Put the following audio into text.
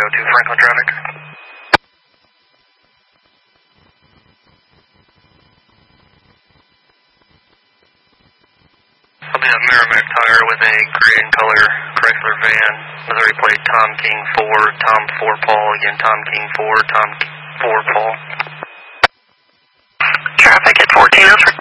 2 Franklin traffic. I'll be at Merrimack Tire with a gray and color Chrysler van. Missouri plate Tom King 4, Tom 4 Paul, again Tom King 4, Tom 4 Paul. Traffic at 1403.